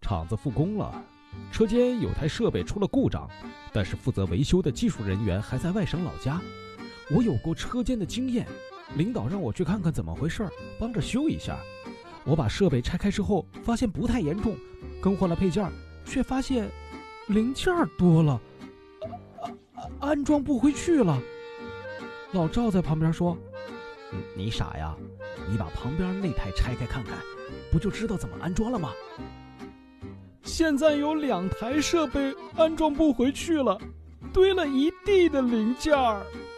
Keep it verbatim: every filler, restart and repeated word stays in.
厂子复工了，车间有台设备出了故障，但是负责维修的技术人员还在外省老家。我有过车间的经验，领导让我去看看怎么回事，帮着修一下。我把设备拆开之后，发现不太严重，更换了配件，却发现零件多了，安装不回去了。老赵在旁边说：“你傻呀，你把旁边那台拆开看看，不就知道怎么安装了吗？”现在有两台设备安装不回去了，堆了一地的零件儿。